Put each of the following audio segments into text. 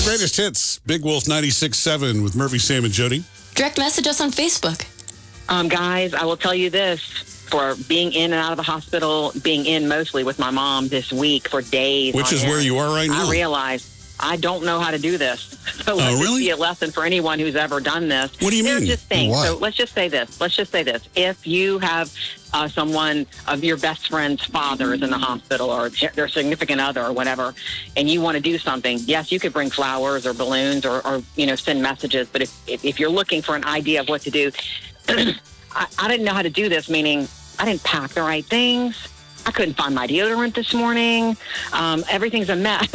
greatest hits. Big Wolf 96.7 with Murphy, Sam, and Jody. Direct message us on Facebook. Guys, I will tell you this. For being in and out of the hospital, being in mostly with my mom this week for days. Which is where you are right now. I realized I don't know how to do this. So really? This be a lesson for anyone who's ever done this. What do you mean? There's just things. What? So let's just say this. If you have someone of your best friend's father is in the hospital or their significant other or whatever, and you want to do something, yes, you could bring flowers or balloons or send messages. But if you're looking for an idea of what to do, I didn't know how to do this, meaning I didn't pack the right things. I couldn't find my deodorant this morning. Everything's a mess.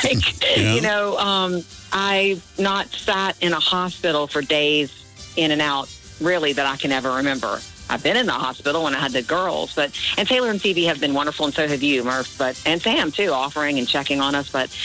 I've not sat in a hospital for days in and out, really, that I can ever remember. I've been in the hospital when I had the girls, and Taylor and Phoebe have been wonderful, and so have you, Murph, and Sam, too, offering and checking on us. But,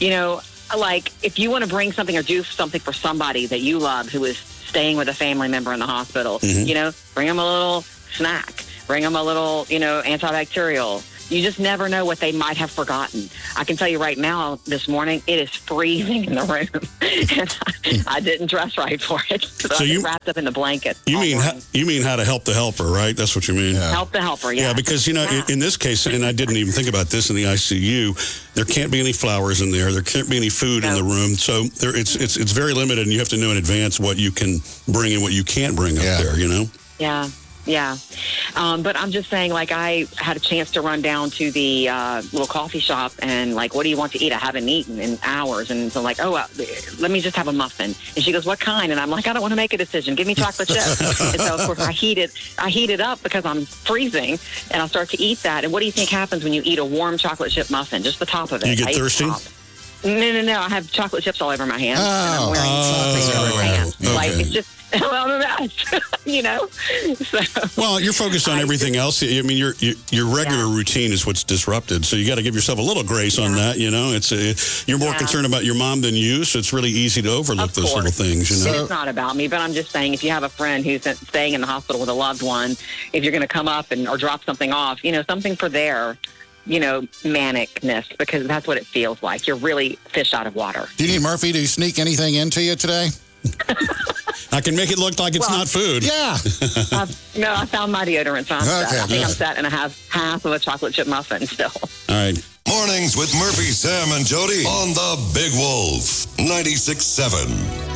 if you want to bring something or do something for somebody that you love who is staying with a family member in the hospital, bring them a little snack. Bring them a little, antibacterial. You just never know what they might have forgotten. I can tell you right now, this morning, it is freezing in the room. And I didn't dress right for it. So I wrapped up in the blanket. You mean how to help the helper, right? That's what you mean? Yeah. Help the helper, yeah. Yeah, because, in this case, and I didn't even think about this in the ICU, there can't be any flowers in there. There can't be any food in the room. So it's very limited, and you have to know in advance what you can bring and what you can't bring up there, Yeah. Yeah. But I'm just saying, I had a chance to run down to the little coffee shop and, what do you want to eat? I haven't eaten in hours. And so let me just have a muffin. And she goes, what kind? And I'm like, I don't want to make a decision. Give me chocolate chip. And so, of course, I heat it up because I'm freezing, and I'll start to eat that. And what do you think happens when you eat a warm chocolate chip muffin? Just the top of it. You get thirsty? No. I have chocolate chips all over my hands. Oh. And I'm wearing something over my hands. Okay. It's just... Well, I'm a mess, So. Well, you're focused on everything else. I mean, your regular routine is what's disrupted. So you got to give yourself a little grace on that. It's you're more concerned about your mom than you, so it's really easy to overlook those little things. It's not about me, but I'm just saying, if you have a friend who's staying in the hospital with a loved one, if you're going to come up or drop something off, something for their manicness, because that's what it feels like. You're really fish out of water. Do you need Murphy to sneak anything into you today? I can make it look like it's not food. Yeah. No, I found my deodorant, so I'm set. I think I'm set, and I have half of a chocolate chip muffin still. All right. Mornings with Murphy, Sam, and Jody on the Big Wolf 96.7.